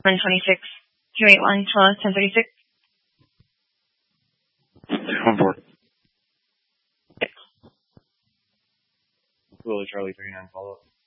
126, 281, hello, 1036. 214. Willie Charlie 39 follow up.